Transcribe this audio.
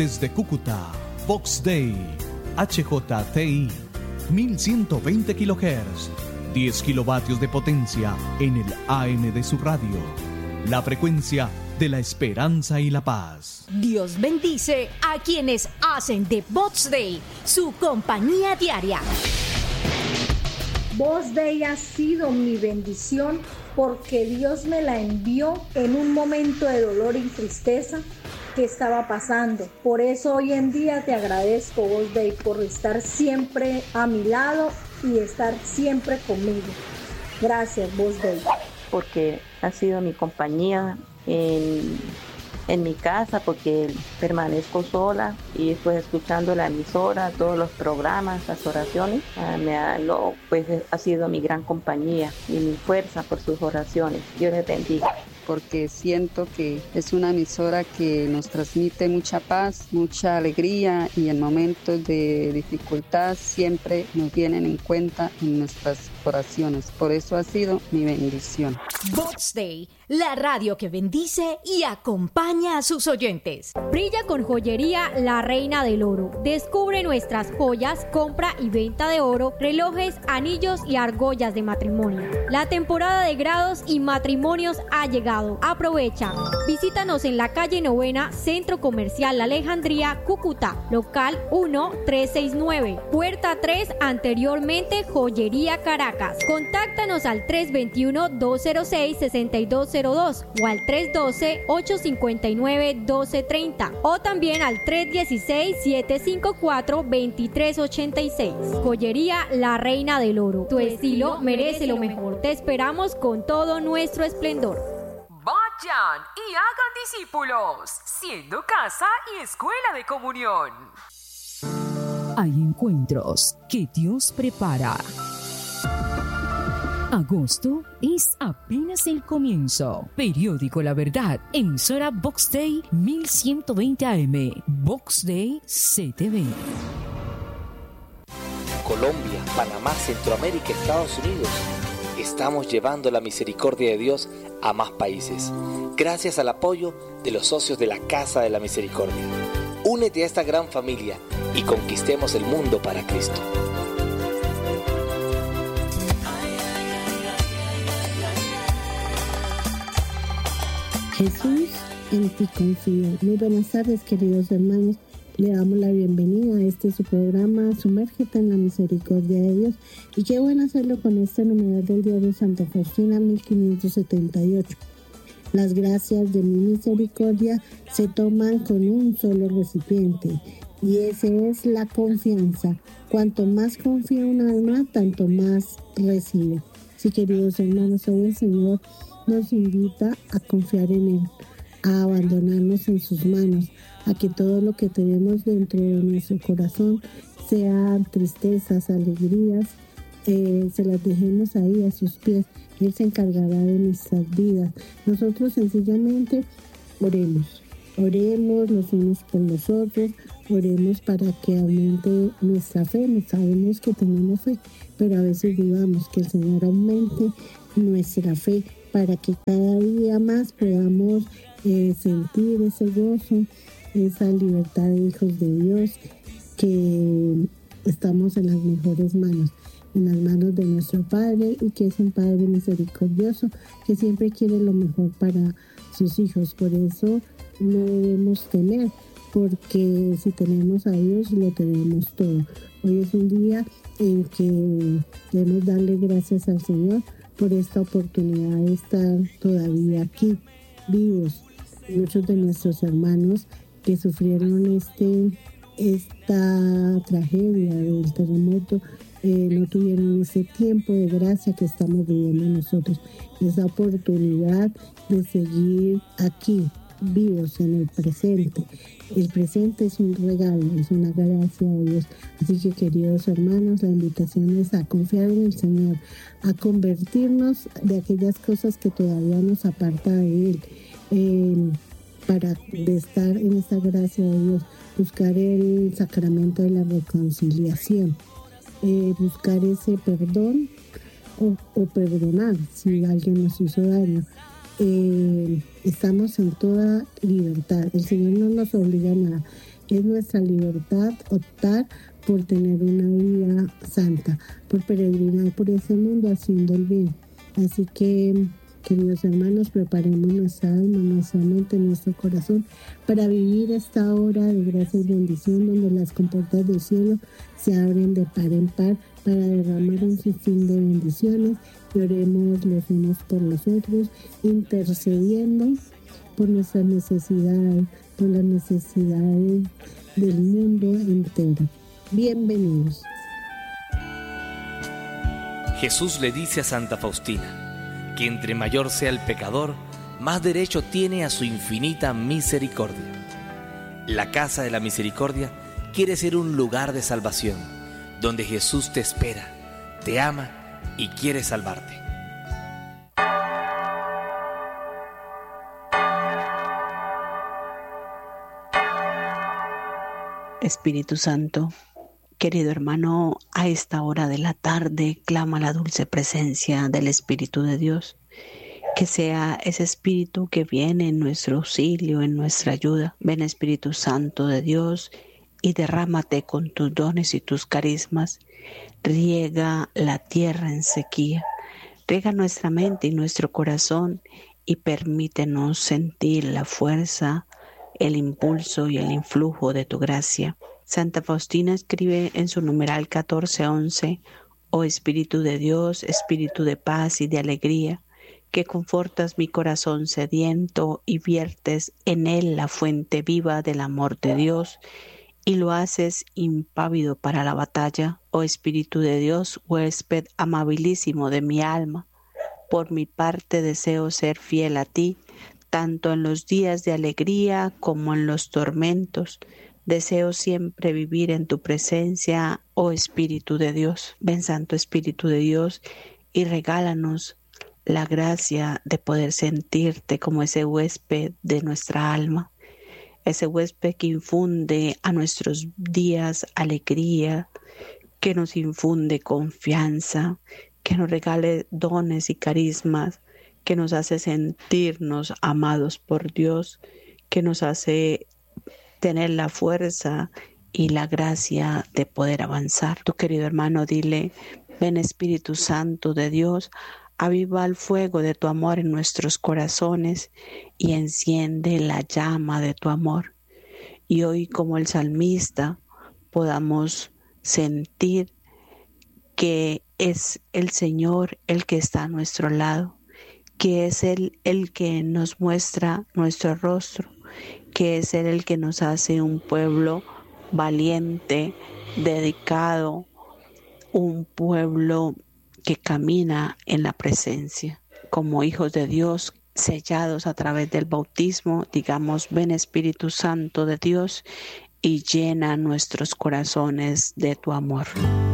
Desde Cúcuta, Vox Day, HJTI, 1120 kHz, 10 kilovatios de potencia en el AM de su radio. La frecuencia de la esperanza y la paz. Dios bendice a quienes hacen de Vox Day su compañía diaria. Vox Day ha sido mi bendición porque Dios me la envió en un momento de dolor y tristeza que estaba pasando. Por eso hoy en día te agradezco, Vox Day, por estar siempre a mi lado y estar siempre conmigo. Gracias, Vox Day. Porque ha sido mi compañía en mi casa, porque permanezco sola y pues escuchando la emisora, todos los programas, las oraciones, pues ha sido mi gran compañía y mi fuerza por sus oraciones. Dios les bendiga. Porque siento que es una emisora que nos transmite mucha paz, mucha alegría y en momentos de dificultad siempre nos tienen en cuenta en nuestras oraciones. Por eso ha sido mi bendición. Vox Day, la radio que bendice y acompaña a sus oyentes. Brilla con joyería La Reina del Oro. Descubre nuestras joyas, compra y venta de oro, relojes, anillos y argollas de matrimonio. La temporada de grados y matrimonios ha llegado. Aprovecha. Visítanos en la calle Novena, Centro Comercial La Alejandría, Cúcuta, local 1369, puerta 3, anteriormente Joyería Caracas. Contáctanos al 321-206-6202 o al 312-859-1230 o también al 316-754-2386. Joyería La Reina del Oro. Tu estilo merece lo mejor. Te esperamos con todo nuestro esplendor. Vayan y hagan discípulos, siendo casa y escuela de comunión. Hay encuentros que Dios prepara. Agosto es apenas el comienzo. Periódico La Verdad, emisora Vox Day 1120 AM, Vox Day CTV. Colombia, Panamá, Centroamérica, Estados Unidos. Estamos llevando la misericordia de Dios a más países, gracias al apoyo de los socios de la Casa de la Misericordia. Únete a esta gran familia y conquistemos el mundo para Cristo. Jesús, en ti confío. Muy buenas tardes, queridos hermanos. Le damos la bienvenida a su programa Sumérgete en la Misericordia de Dios. Y qué bueno hacerlo con este numeral del día de Santa Faustina 1578. Las gracias de mi misericordia se toman con un solo recipiente. Y esa es la confianza. Cuanto más confía un alma, tanto más recibe. Sí, queridos hermanos, hoy el Señor nos invita a confiar en Él, a abandonarnos en sus manos, a que todo lo que tenemos dentro de nuestro corazón, sean tristezas, alegrías, se las dejemos ahí a sus pies. Él se encargará de nuestras vidas. Nosotros sencillamente oremos los unos por los otros, oremos para que aumente nuestra fe. No sabemos que tenemos fe, pero a veces dudamos. Que el Señor aumente nuestra fe para que cada día más podamos sentir ese gozo, esa libertad de hijos de Dios, que estamos en las mejores manos, en las manos de nuestro Padre, y que es un Padre misericordioso que siempre quiere lo mejor para sus hijos. Por eso no debemos temer, porque si tenemos a Dios lo tenemos todo. Hoy es un día en que debemos darle gracias al Señor por esta oportunidad de estar todavía aquí, vivos. Muchos de nuestros hermanos que sufrieron esta tragedia del terremoto no tuvieron ese tiempo de gracia que estamos viviendo nosotros, esa oportunidad de seguir aquí, vivos en el presente. El presente es un regalo, es una gracia de Dios. Así que, queridos hermanos, la invitación es a confiar en el Señor, a convertirnos de aquellas cosas que todavía nos aparta de Él, para de estar en esta gracia de Dios, buscar el sacramento de la reconciliación, buscar ese perdón o perdonar si alguien nos hizo daño. Estamos en toda libertad. El Señor no nos obliga a nada. Es nuestra libertad optar por tener una vida santa, por peregrinar por ese mundo haciendo el bien. Así que, queridos hermanos, preparemos nuestra alma, nuestra mente, nuestro corazón para vivir esta hora de gracia y bendición donde las compuertas del cielo se abren de par en par para derramar un sinfín de bendiciones. Y oremos los unos por los otros, intercediendo por nuestras necesidades, por las necesidades del mundo entero. Bienvenidos. Jesús le dice a Santa Faustina que entre mayor sea el pecador, más derecho tiene a su infinita misericordia. La Casa de la Misericordia quiere ser un lugar de salvación, donde Jesús te espera, te ama y quiere salvarte. Espíritu Santo, querido hermano, a esta hora de la tarde clama la dulce presencia del Espíritu de Dios. Que sea ese Espíritu que viene en nuestro auxilio, en nuestra ayuda. Ven, Espíritu Santo de Dios, y derrámate con tus dones y tus carismas. Riega la tierra en sequía. Riega nuestra mente y nuestro corazón y permítenos sentir la fuerza, el impulso y el influjo de tu gracia. Santa Faustina escribe en su numeral 1411: Oh Espíritu de Dios, Espíritu de paz y de alegría, que confortas mi corazón sediento y viertes en él la fuente viva del amor de Dios y lo haces impávido para la batalla. Oh Espíritu de Dios, huésped amabilísimo de mi alma, por mi parte deseo ser fiel a ti, tanto en los días de alegría como en los tormentos. Deseo siempre vivir en tu presencia, oh Espíritu de Dios. Ven, Santo Espíritu de Dios, y regálanos la gracia de poder sentirte como ese huésped de nuestra alma, ese huésped que infunde a nuestros días alegría, que nos infunde confianza, que nos regale dones y carismas, que nos hace sentirnos amados por Dios, que nos hace tener la fuerza y la gracia de poder avanzar. Tu querido hermano, dile: ven, Espíritu Santo de Dios, aviva el fuego de tu amor en nuestros corazones y enciende la llama de tu amor. Y hoy, como el salmista, podamos sentir que es el Señor el que está a nuestro lado, que es Él el que nos muestra nuestro rostro, que es Él el que nos hace un pueblo valiente, dedicado, un pueblo que camina en la presencia. Como hijos de Dios, sellados a través del bautismo, digamos: ven, Espíritu Santo de Dios, y llena nuestros corazones de tu amor.